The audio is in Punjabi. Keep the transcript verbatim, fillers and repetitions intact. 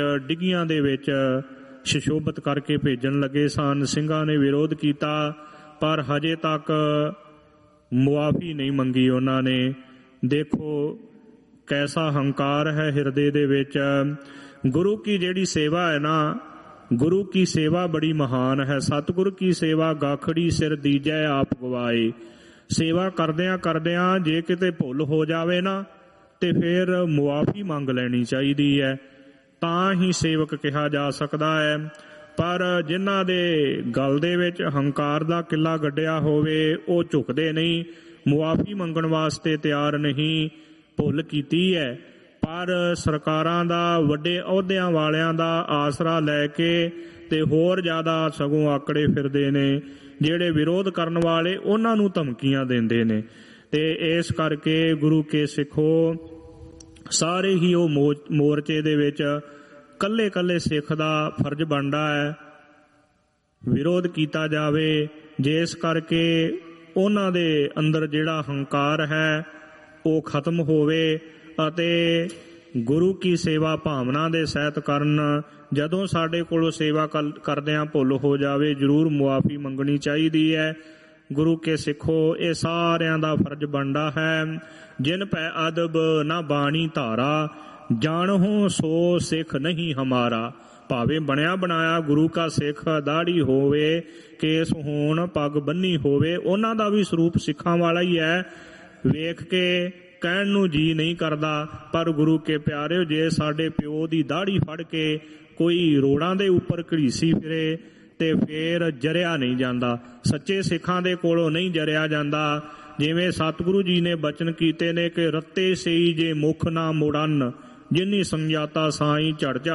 ਡਿੱਗੀਆਂ ਦੇ ਵਿੱਚ ਸੁਸ਼ੋਭਿਤ ਕਰਕੇ ਭੇਜਣ ਲੱਗੇ ਸਨ। ਸਿੰਘਾਂ ਨੇ ਵਿਰੋਧ ਕੀਤਾ, ਪਰ ਹਜੇ ਤੱਕ ਮੁਆਫੀ ਨਹੀਂ ਮੰਗੀ ਉਹਨਾਂ ਨੇ। ਦੇਖੋ ਕੈਸਾ ਹੰਕਾਰ ਹੈ ਹਿਰਦੇ ਦੇ ਵਿੱਚ। ਗੁਰੂ ਕੀ ਜਿਹੜੀ ਸੇਵਾ ਹੈ ਨਾ, ਗੁਰੂ ਕੀ ਸੇਵਾ ਬੜੀ ਮਹਾਨ ਹੈ। ਸਤਿਗੁਰ ਕੀ ਸੇਵਾ ਗਾਖੜੀ ਸਿਰ ਦੀਜੈ ਆਪ ਗਵਾਏ। ਸੇਵਾ ਕਰਦਿਆਂ ਕਰਦਿਆਂ ਜੇ ਕਿਤੇ ਭੁੱਲ ਹੋ ਜਾਵੇ ਨਾ ਤੇ ਫਿਰ ਮੁਆਫੀ ਮੰਗ ਲੈਣੀ ਚਾਹੀਦੀ ਹੈ, ਤਾਂ ਹੀ ਸੇਵਕ ਕਿਹਾ ਜਾ ਸਕਦਾ ਹੈ। ਪਰ ਜਿਨ੍ਹਾਂ ਦੇ ਗਲ ਦੇ ਵਿੱਚ ਹੰਕਾਰ ਦਾ ਕਿੱਲਾ ਗੱਡਿਆ ਹੋਵੇ ਉਹ ਝੁਕਦੇ ਨਹੀਂ, ਮੁਆਫੀ ਮੰਗਣ ਵਾਸਤੇ ਤਿਆਰ ਨਹੀਂ। ਭੁੱਲ ਕੀਤੀ ਹੈ ਪਰ ਸਰਕਾਰਾਂ ਦਾ, ਵੱਡੇ ਅਹੁਦਿਆਂ ਵਾਲਿਆਂ ਦਾ ਆਸਰਾ ਲੈ ਕੇ ਤੇ ਹੋਰ ਜ਼ਿਆਦਾ ਸਗੋਂ ਆਕੜੇ ਫਿਰਦੇ ਨੇ। ਜਿਹੜੇ ਵਿਰੋਧ ਕਰਨ ਵਾਲੇ ਉਹਨਾਂ ਨੂੰ ਧਮਕੀਆਂ ਦਿੰਦੇ ਨੇ। ਤੇ ਇਸ ਕਰਕੇ ਗੁਰੂ ਕੇ ਸਿੱਖੋ ਸਾਰੇ ਹੀ ਉਹ ਮੋ ਮੋਰਚੇ ਦੇ ਵਿੱਚ ਕੱਲੇ ਕੱਲੇ ਸਿੱਖ ਦਾ ਫਰਜ਼ ਬਣਦਾ ਹੈ ਵਿਰੋਧ ਕੀਤਾ ਜਾਵੇ, ਜਿਸ ਕਰਕੇ ਉਹਨਾਂ ਦੇ ਅੰਦਰ ਜਿਹੜਾ ਹੰਕਾਰ ਹੈ ਉਹ ਖਤਮ ਹੋਵੇ ਅਤੇ ਗੁਰੂ ਕੀ ਸੇਵਾ ਭਾਵਨਾ ਦੇ ਸਹਿਤ ਕਰਨ। ਜਦੋਂ ਸਾਡੇ ਕੋਲੋਂ ਸੇਵਾ ਕਰਦਿਆਂ ਭੁੱਲ ਹੋ ਜਾਵੇ ਜ਼ਰੂਰ ਮੁਆਫੀ ਮੰਗਣੀ ਚਾਹੀਦੀ ਹੈ। ਗੁਰੂ ਕੇ ਸਿੱਖੋ ਇਹ ਸਾਰਿਆਂ ਦਾ ਫਰਜ਼ ਬਣਦਾ ਹੈ। ਜਿਨ ਪੈ ਅਦਬ ਨਾ ਬਾਣੀ ਧਾਰਾ, ਜਾਣਹੁ ਸੋ ਸਿੱਖ ਨਹੀਂ ਹਮਾਰਾ। ਭਾਵੇਂ ਬਣਿਆ ਬਣਾਇਆ ਗੁਰੂ ਕਾ ਸਿੱਖ, ਦਾੜੀ ਹੋਵੇ, ਕੇਸ ਹੋਣ, ਪੱਗ ਬੰਨੀ ਹੋਵੇ, ਉਹਨਾਂ ਦਾ ਵੀ ਸਰੂਪ ਸਿੱਖਾਂ ਵਾਲਾ ਹੀ ਹੈ। ਵੇਖ ਕੇ ਕਹਿਣ ਨੂੰ ਜੀ ਨਹੀਂ ਕਰਦਾ, ਪਰ ਗੁਰੂ ਕੇ ਪਿਆਰਿਓ ਜੇ ਸਾਡੇ ਪਿਓ ਦੀ ਦਾੜੀ ਫੜ ਕੇ ਕੋਈ ਰੋੜਾਂ ਦੇ ਉੱਪਰ ਘੜੀਸੀ ਫਿਰੇ ਤੇ ਫੇਰ ਜਰਿਆ ਨਹੀਂ ਜਾਂਦਾ। ਸੱਚੇ ਸਿੱਖਾਂ ਦੇ ਕੋਲੋਂ ਨਹੀਂ ਜਰਿਆ ਜਾਂਦਾ। ਜਿਵੇਂ ਸਤਿਗੁਰੂ ਜੀ ਨੇ ਬਚਨ ਕੀਤੇ ਨੇ ਕਿ ਰੱਤੇ ਸਈ ਜੇ ਮੁਖ ਨਾ ਮੁੜਨ, ਜਿਨੀ ਸੰਜਾਤਾ ਸਾਈ ਝੜ ਝੜ